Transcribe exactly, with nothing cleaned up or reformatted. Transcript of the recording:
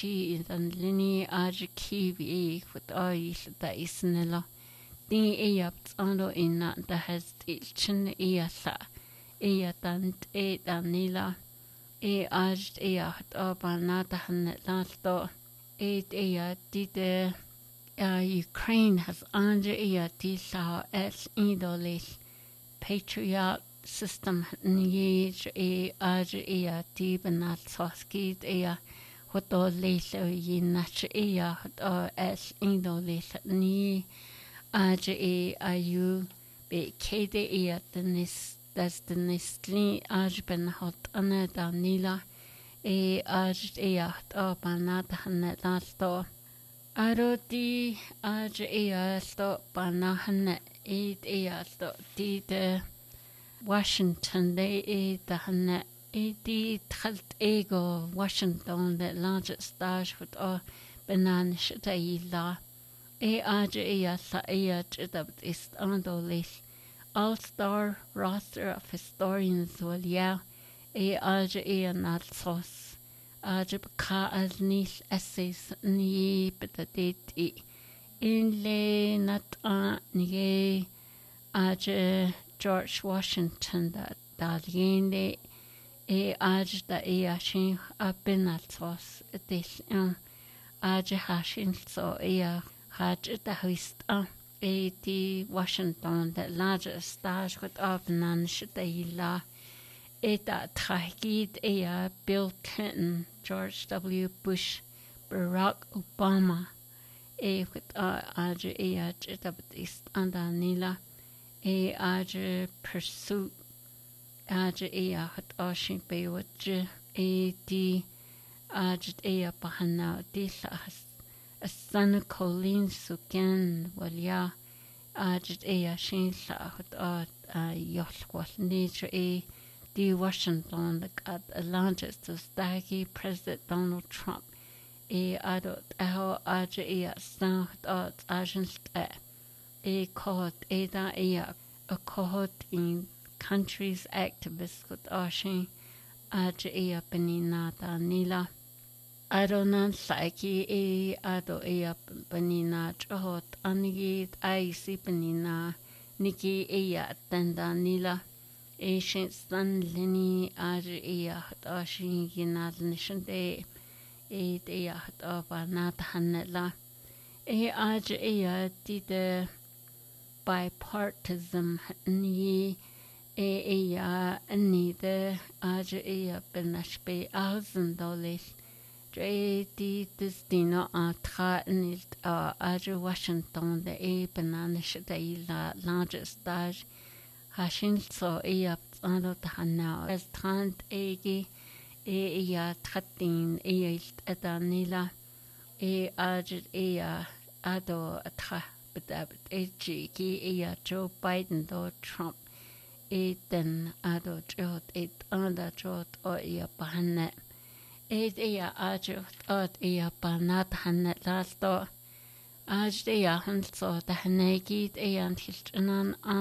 chi dan lini aj kiwi with oil da isnelo ni eyapt ando inna da has chin eyasa eyatan e danila e aj eyat abanata hanetlasto e eya dide Ukraine has anja eyati sa es idolis patriot system ni e aj eyati benat soskid eya hoto leso yinach eya hoto es idolis ni aj e ayu be kede eyatanis das denistli aj ben hot ana danila e aj eyat abanat hanetlasto Aroti aj easto banahan e easto di de Washington de e dahan e di talt ego Washington the largest stage with a banan shtaila e aj easa eat that is andolis all star roster of historians will yeah e aj e not sauce Ajab ka as nis essays ni petatit i in le nat a ni aj George Washington da da yende e aj da e ashin apenatos this um aj hashin so e haj da hist a e di Washington the largest stage with ofnan shtaila Eta tragid ea Bill Clinton, George W. Bush, Barack Obama, e with aja ea jitabatist andanila, e aja pursuit, aja ea hat ashin bewaj, e di aja ea bahana disas, a son Colleen Sugan, walya, aja ea shin sa hat a yosquas nature e. The Washington the got the largest of staggy President Donald Trump e adot aho aja e san dot agents e cohort e da e a cohort in countries activists with ashin aja e benina da nila adonan saiki e ado e benina johot anigi I see benina niki e tanda nila Ancient Sun Lini Aj Eyahat Ashin Ginad Nation Day E Eyahat Abanat Hanetla E Aj Eyat did bipartisan Ni E Eya Nide Aj Eya Benashbe Thousand Dollars Dre di Destino Atra Nilt Aj Washington the E Bananish Day La largest stage Hashin so eya ando tahana as trant egi e eya tratin eya edanila e ajit eya ado atra bedabit eji ki eya Joe Biden do Trump e den ado jot et anda jot o eya bahane e eya ajot ot eya banat hanet lasto aj eya hanso tahanegi eya tilchanan